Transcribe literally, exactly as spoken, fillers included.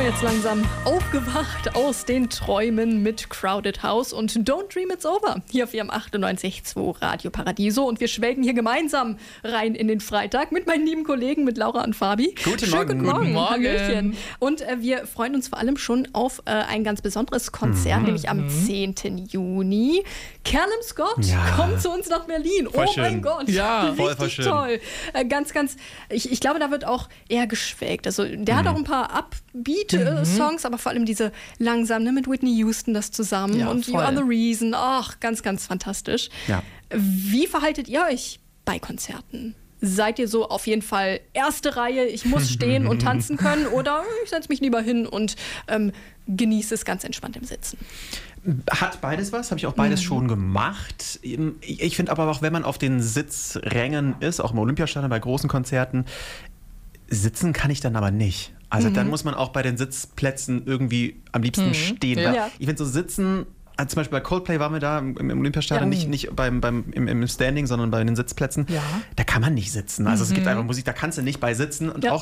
jetzt langsam aufgewacht aus den Träumen mit Crowded House und Don't Dream It's Over hier auf Ihrem achtundneunzig Komma zwei Radio Paradiso. Und wir schwelgen hier gemeinsam rein in den Freitag mit meinen lieben Kollegen, mit Laura und Fabi. Guten Schönen Morgen. Guten Morgen. Guten Morgen. Hallöchen. Und äh, wir freuen uns vor allem schon auf äh, ein ganz besonderes Konzert, mhm. nämlich am zehnten Juni. Callum Scott ja. kommt zu uns nach Berlin. Voll oh schön. mein Gott, ja, richtig voll, voll schön. toll. Äh, ganz, ganz, ich, ich glaube, da wird auch eher geschwelgt. Also der mhm. hat auch ein paar Upbeat-Songs, mhm. aber vor allem diese langsam, ne, mit Whitney Houston das zusammen ja, und voll. You Are the Reason. Ach, ganz, ganz fantastisch. Ja. Wie verhaltet ihr euch bei Konzerten? Seid ihr so auf jeden Fall erste Reihe, ich muss stehen und tanzen können, oder ich setze mich lieber hin und ähm, genieße es ganz entspannt im Sitzen? Hat beides was, habe ich auch beides Mhm. schon gemacht. Ich finde aber auch, wenn man auf den Sitzrängen ist, auch im Olympiastadion bei großen Konzerten, sitzen kann ich dann aber nicht. Also mhm. dann muss man auch bei den Sitzplätzen irgendwie am liebsten Mhm. stehen. Ja. Weil Ja. ich finde so sitzen, also zum Beispiel bei Coldplay waren wir da im, im Olympiastadion, Ja. nicht, nicht beim, beim, im, im Standing, sondern bei den Sitzplätzen. Ja. Da kann man nicht sitzen. Also Mhm. es gibt einfach Musik, da kannst du nicht bei sitzen. Und Ja. auch